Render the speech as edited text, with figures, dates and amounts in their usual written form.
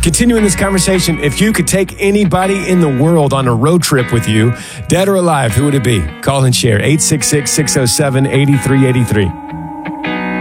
Continuing this conversation, if you could take anybody in the world on a road trip with you, dead or alive, who would it be? Call and share 866-607-8383.